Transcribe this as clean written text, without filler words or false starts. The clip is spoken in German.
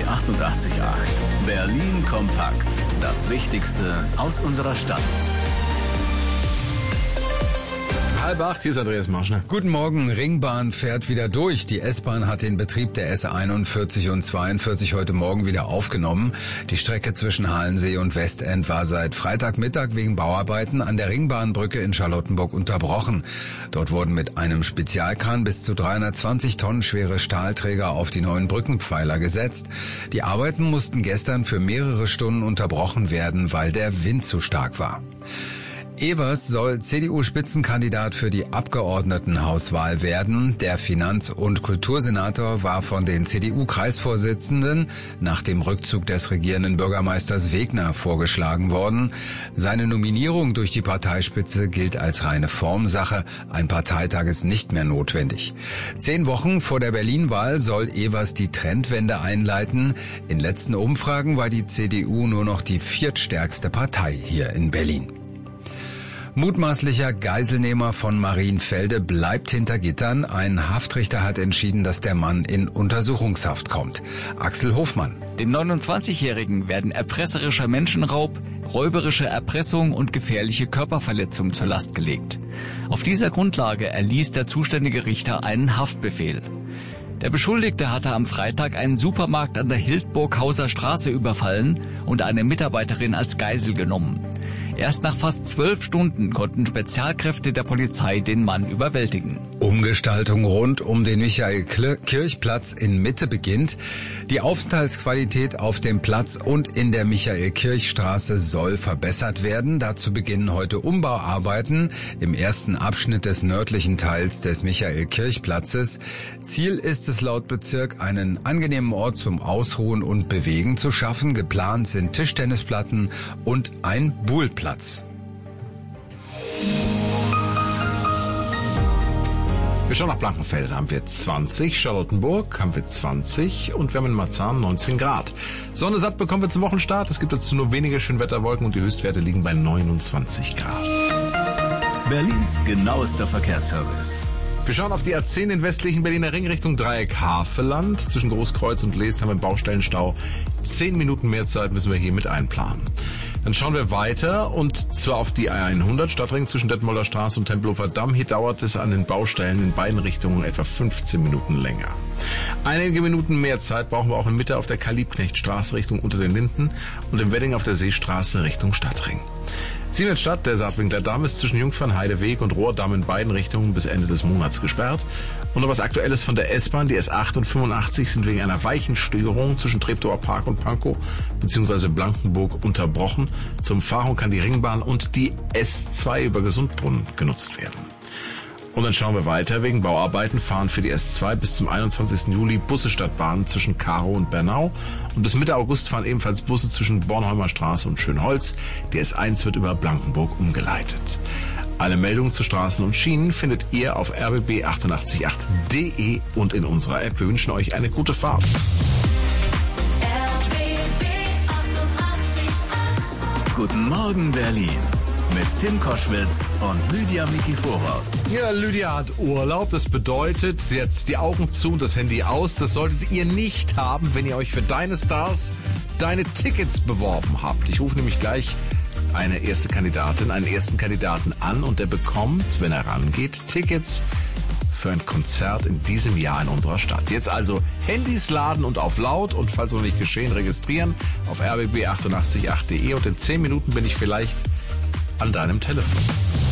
88.8. Berlin kompakt. Das Wichtigste aus unserer Stadt. 7:30, hier ist Andreas Marschner. Guten Morgen, Ringbahn fährt wieder durch. Die S-Bahn hat den Betrieb der S41 und 42 heute Morgen wieder aufgenommen. Die Strecke zwischen Halensee und Westend war seit Freitagmittag wegen Bauarbeiten an der Ringbahnbrücke in Charlottenburg unterbrochen. Dort wurden mit einem Spezialkran bis zu 320 Tonnen schwere Stahlträger auf die neuen Brückenpfeiler gesetzt. Die Arbeiten mussten gestern für mehrere Stunden unterbrochen werden, weil der Wind zu stark war. Evers soll CDU-Spitzenkandidat für die Abgeordnetenhauswahl werden. Der Finanz- und Kultursenator war von den CDU-Kreisvorsitzenden nach dem Rückzug des regierenden Bürgermeisters Wegner vorgeschlagen worden. Seine Nominierung durch die Parteispitze gilt als reine Formsache. Ein Parteitag ist nicht mehr notwendig. 10 Wochen vor der Berlin-Wahl soll Evers die Trendwende einleiten. In letzten Umfragen war die CDU nur noch die viertstärkste Partei hier in Berlin. Mutmaßlicher Geiselnehmer von Marienfelde bleibt hinter Gittern. Ein Haftrichter hat entschieden, dass der Mann in Untersuchungshaft kommt. Axel Hofmann. Dem 29-Jährigen werden erpresserischer Menschenraub, räuberische Erpressung und gefährliche Körperverletzung zur Last gelegt. Auf dieser Grundlage erließ der zuständige Richter einen Haftbefehl. Der Beschuldigte hatte am Freitag einen Supermarkt an der Hildburghauser Straße überfallen und eine Mitarbeiterin als Geisel genommen. Erst nach fast 12 Stunden konnten Spezialkräfte der Polizei den Mann überwältigen. Umgestaltung rund um den Michael-Kirch-Platz in Mitte beginnt. Die Aufenthaltsqualität auf dem Platz und in der Michael-Kirch-Straße soll verbessert werden. Dazu beginnen heute Umbauarbeiten im ersten Abschnitt des nördlichen Teils des Michael-Kirch-Platzes. Ziel ist es laut Bezirk, einen angenehmen Ort zum Ausruhen und Bewegen zu schaffen. Geplant sind Tischtennisplatten und ein Buhlplatz. Wir schauen nach Blankenfelde, da haben wir 20, Charlottenburg haben wir 20 und wir haben in Marzahn 19 Grad. Sonne satt bekommen wir zum Wochenstart. Es gibt dazu nur wenige Schönwetterwolken und die Höchstwerte liegen bei 29 Grad. Berlins genauester Verkehrsservice. Wir schauen auf die A10 in westlichen Berliner Ring Richtung Dreieck Havelland. Zwischen Großkreuz und Leest haben wir einen Baustellenstau. 10 Minuten mehr Zeit müssen wir hier mit einplanen. Dann schauen wir weiter und zwar auf die A100 Stadtring zwischen Detmolder Straße und Tempelhofer Damm. Hier dauert es an den Baustellen in beiden Richtungen etwa 15 Minuten länger. Einige Minuten mehr Zeit brauchen wir auch in Mitte auf der Karl-Liebknecht-Straße Richtung Unter den Linden und im Wedding auf der Seestraße Richtung Stadtring. Siemensstadt, der Saartwinkler Damm ist zwischen Jungfernheideweg und Rohrdamm in beiden Richtungen bis Ende des Monats gesperrt. Und noch was Aktuelles von der S-Bahn. Die S8 und 85 sind wegen einer Weichenstörung zwischen Treptower Park und Pankow bzw. Blankenburg unterbrochen. Zur Umfahrung kann die Ringbahn und die S2 über Gesundbrunnen genutzt werden. Und dann schauen wir weiter. Wegen Bauarbeiten fahren für die S2 bis zum 21. Juli Busse statt Bahnen zwischen Karow und Bernau. Und bis Mitte August fahren ebenfalls Busse zwischen Bornholmer Straße und Schönholz. Die S1 wird über Blankenburg umgeleitet. Alle Meldungen zu Straßen und Schienen findet ihr auf rbb888.de und in unserer App. Wir wünschen euch eine gute Fahrt. Guten Morgen Berlin mit Tim Koschwitz und Lydia Mikiforov. Ja, Lydia hat Urlaub. Das bedeutet, sie hat die Augen zu und das Handy aus. Das solltet ihr nicht haben, wenn ihr euch für Deine Stars deine Tickets beworben habt. Ich rufe nämlich gleich eine erste Kandidatin, einen ersten Kandidaten an und der bekommt, wenn er rangeht, Tickets für ein Konzert in diesem Jahr in unserer Stadt. Jetzt also Handys laden und auf laut und falls noch nicht geschehen, registrieren auf rbb888.de und in 10 Minuten bin ich vielleicht an deinem Telefon.